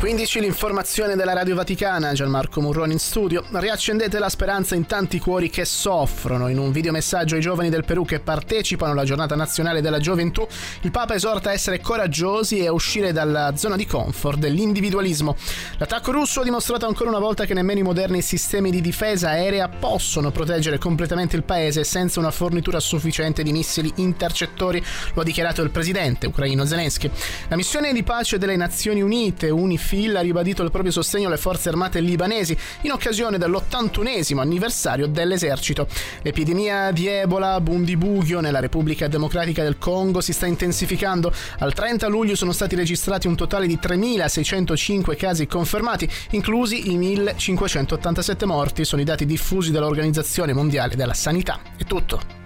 15 l'informazione della Radio Vaticana, Gianmarco Murroni in studio. Riaccendete la speranza in tanti cuori che soffrono. In un videomessaggio ai giovani del Perù che partecipano alla giornata nazionale della gioventù, il Papa esorta a essere coraggiosi e a uscire dalla zona di comfort dell'individualismo. L'attacco russo ha dimostrato ancora una volta che nemmeno i moderni sistemi di difesa aerea possono proteggere completamente il paese senza una fornitura sufficiente di missili intercettori, lo ha dichiarato il presidente ucraino Zelensky. La missione di pace delle Nazioni Unite, UNIFIL, ha ribadito il proprio sostegno alle forze armate libanesi in occasione dell'81esimo anniversario dell'esercito. L'epidemia di Ebola Bundibugyo nella Repubblica Democratica del Congo si sta intensificando. Al 30 luglio sono stati registrati un totale di 3.605 casi confermati, inclusi i 1.587 morti. Sono i dati diffusi dall'Organizzazione Mondiale della Sanità. È tutto.